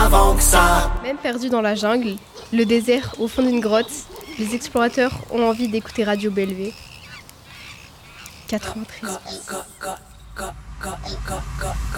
avant que ça. Même perdus dans la jungle, le désert, au fond d'une grotte, les explorateurs ont envie d'écouter Radio Bellevue. 93.